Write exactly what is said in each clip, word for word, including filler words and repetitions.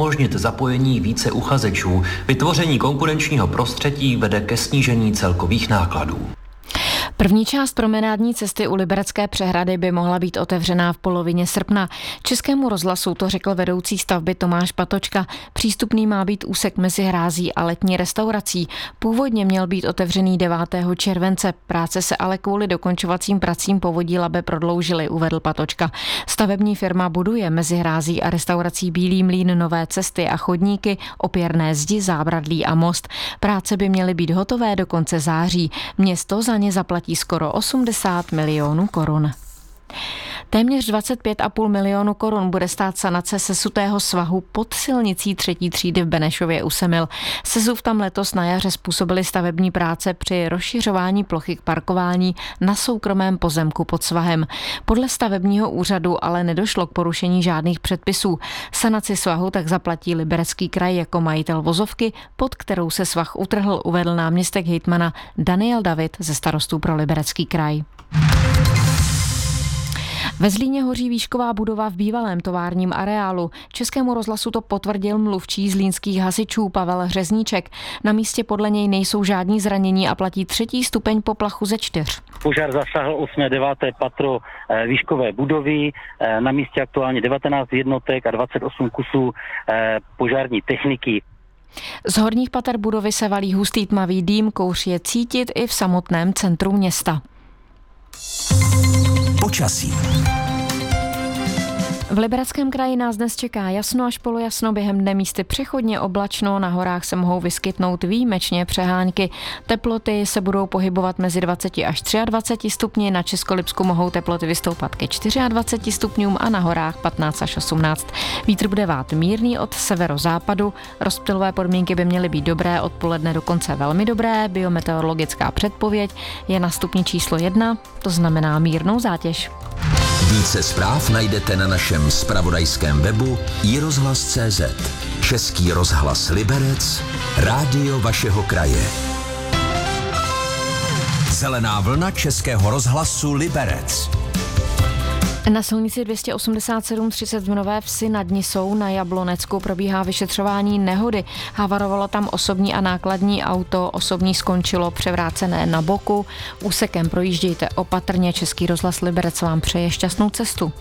umožnit zapojení více uchazečů. Vytvoření konkurenčního prostředí vede ke snížení celkových nákladů. První část promenádní cesty u Liberecké přehrady by mohla být otevřená v polovině srpna. Českému rozhlasu to řekl vedoucí stavby Tomáš Patočka. Přístupný má být úsek mezi hrází a letní restaurací. Původně měl být otevřený devátého července. Práce se ale kvůli dokončovacím pracím povodí Labe prodloužily, uvedl Patočka. Stavební firma buduje mezi hrází a restaurací Bílý mlýn nové cesty a chodníky, opěrné zdi, zábradlí a most. Práce by měly být hotové do konce září. Město za ně zaplatí skoro osmdesát milionů korun. Téměř dvacet pět a půl milionu korun bude stát sanace sesutého svahu pod silnicí třetí třídy v Benešově u Semil. Sesuv tam letos na jaře způsobily stavební práce při rozšiřování plochy k parkování na soukromém pozemku pod svahem. Podle stavebního úřadu ale nedošlo k porušení žádných předpisů. Sanaci svahu tak zaplatí Liberecký kraj jako majitel vozovky, pod kterou se svah utrhl, uvedl náměstek hejtmana Daniel David ze Starostů pro Liberecký kraj. Ve Zlíně hoří výšková budova v bývalém továrním areálu. Českému rozhlasu to potvrdil mluvčí zlínských hasičů Pavel Řezníček. Na místě podle něj nejsou žádní zranění a platí třetí stupeň poplachu ze čtyř. Požár zasáhl osmé deváté patro výškové budovy. Na místě aktuálně devatenáct jednotek a dvacet osm kusů požární techniky. Z horních pater budovy se valí hustý tmavý dým, kouř je cítit i v samotném centru města. Počasí. V Libereckém kraji nás dnes čeká jasno až polojasno, během dne místy přechodně oblačno, na horách se mohou vyskytnout výjimečně přehánky. Teploty se budou pohybovat mezi dvacet až dvacet tři stupni, na Českolipsku mohou teploty vystoupat ke dvacet čtyři stupňům a na horách patnáct až osmnáct. Vítr bude vát mírný od severozápadu, rozptylové podmínky by měly být dobré, odpoledne dokonce velmi dobré, biometeorologická předpověď je na stupni číslo jedna, to znamená mírnou zátěž. Více zpráv najdete na našem zpravodajském webu i rozhlas tečka cé zet. Český rozhlas Liberec, rádio vašeho kraje. Zelená vlna Českého rozhlasu Liberec. Na silnici dvě stě osmdesát sedm třicet v Nové Vsi nad Nisou na Jablonecku probíhá vyšetřování nehody. Havarovalo tam osobní a nákladní auto, osobní skončilo převrácené na boku. Úsekem projíždějte opatrně, Český rozhlas Liberec vám přeje šťastnou cestu.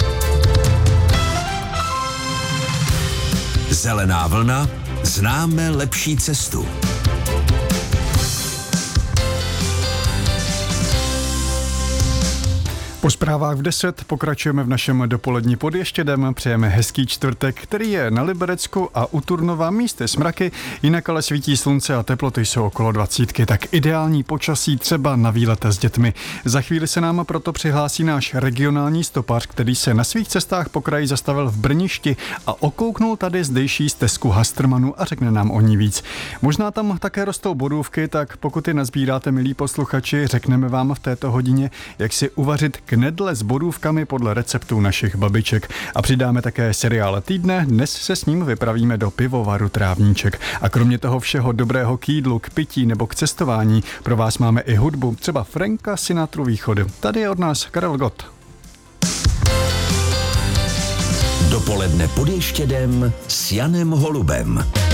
Zelená vlna, známe lepší cestu. Po zprávách v deset pokračujeme v našem dopolední pod Ještědem. Přejeme hezký čtvrtek, který je na Liberecku a u Turnova místy smraky, jinak ale svítí slunce a teploty jsou okolo dvacítky, tak ideální počasí třeba na výlet s dětmi. Za chvíli se nám proto přihlásí náš regionální stopař, který se na svých cestách po kraji zastavil v Brništi a okouknul tady zdejší stezku Hastrmanu a řekne nám o ní víc. Možná tam také rostou bodůvky, tak pokud je nazbíráte, milí posluchači, řekneme vám v této hodině, jak si uvařit knedle s bodůvkami podle receptů našich babiček. A přidáme také seriál týdne, dnes se s ním vypravíme do pivovaru Trávníček. A kromě toho všeho dobrého k jídlu, k pití nebo k cestování pro vás máme i hudbu, třeba Franka Sinatru Východy. Tady je od nás Karel Gott. Dopoledne pod Ještědem s Janem Holubem.